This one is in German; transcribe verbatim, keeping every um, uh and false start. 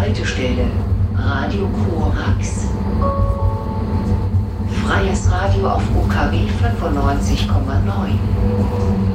Haltestelle Radio Korax. Freies Radio auf U K W fünfundneunzig Komma neun.